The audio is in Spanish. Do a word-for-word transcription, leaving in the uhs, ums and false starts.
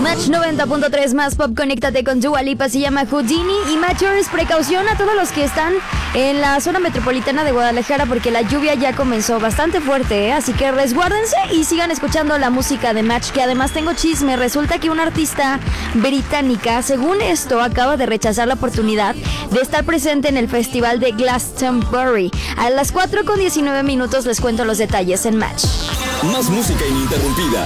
Match noventa punto tres más pop, conéctate con Dua Lipa, se llama Houdini. Y Matchers, precaución a todos los que están en la zona metropolitana de Guadalajara porque la lluvia ya comenzó bastante fuerte, ¿eh? Así que resguárdense y sigan escuchando la música de Match, que además tengo chisme. Resulta que una artista británica, según esto, acaba de rechazar la oportunidad de estar presente en el festival de Glastonbury. A las cuatro con diecinueve minutos les cuento los detalles en Match. Más música ininterrumpida.